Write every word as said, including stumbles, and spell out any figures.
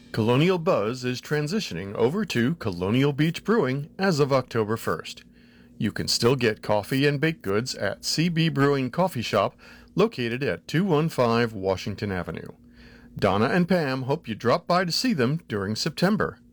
Colonial Buzz is transitioning over to Colonial Beach Brewing as of October first. You can still get coffee and baked goods at C B Brewing Coffee Shop, located at two one five Washington Avenue. Donna and Pam hope you drop by to see them during September.